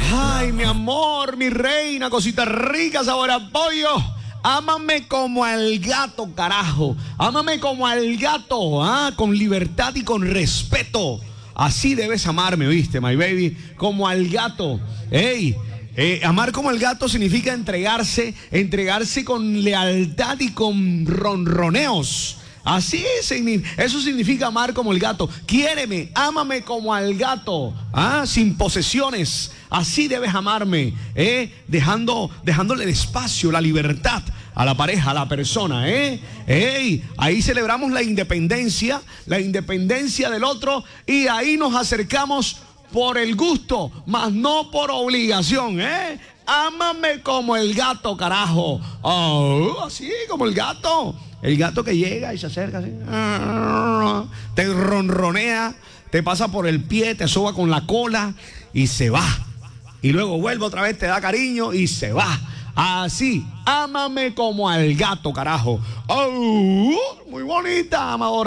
Ay, mi amor, mi reina, cosita rica, sabor a pollo. Ámame como al gato, carajo. Ámame como al gato, con libertad y con respeto. Así debes amarme, ¿viste, my baby? Como al gato. Ey, amar como el gato significa entregarse con lealtad y con ronroneos. Así es, eso significa amar como el gato. Quiéreme, ámame como al gato, sin posesiones. Así debes amarme, dejándole el espacio, la libertad a la pareja, a la persona, ahí celebramos la independencia del otro, y ahí nos acercamos por el gusto, mas no por obligación, Ámame como el gato, carajo. Oh, así como el gato. El gato que llega y se acerca así, te ronronea, te pasa por el pie, te soba con la cola y se va. Y luego vuelve otra vez, te da cariño y se va. Así, ámame como al gato, carajo. Oh, muy bonita, amador.